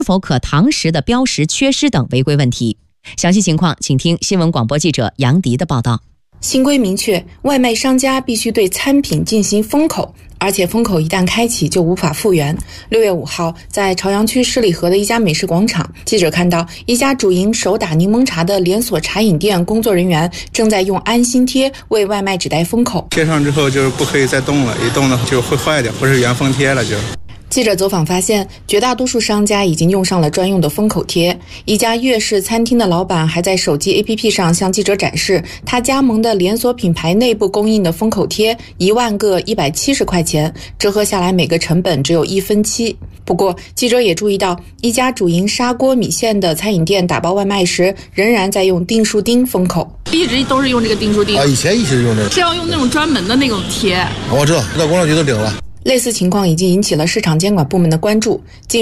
否可堂食的标识缺失等违规问题。详细情况，请听新闻广播记者杨迪的报道。 新规明确，外卖商家必须对餐品进行封口，而且封口一旦开启就无法复原。6月5号，在朝阳区十里河的一家美食广场，记者看到一家主营手打柠檬茶的连锁茶饮店工作人员正在用安心贴为外卖纸袋封口。 贴上之后就是不可以再动了，一动的就会坏掉，不是原封贴了就。 记者走访发现，绝大多数商家已经用上了专用的封口贴。一家粤式餐厅的老板还在手机 APP 上向记者展示他加盟的连锁品牌内部供应的封口贴，1万个170块钱，折合下来每个成本只有1/7。不过，记者也注意到，一家主营砂锅米线的餐饮店打包外卖时，仍然在用订书钉封口。 一直都是用这个订书钉以前一直用这个， 是要用那种专门的那种贴。 我知道，到工商局都领了。 类似情况已经引起了市场监管部门的关注。